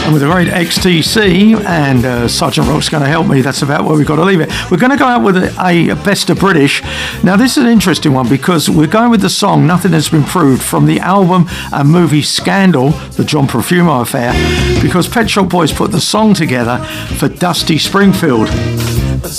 And with the great XTC and Sergeant Rock's going to help me, that's about where we've got to leave it. We're going to go out with a Best of British. Now, this is an interesting one because we're going with the song Nothing Has Been Proved from the album and movie Scandal, the John Profumo affair, because Pet Shop Boys put the song together for Dusty Springfield.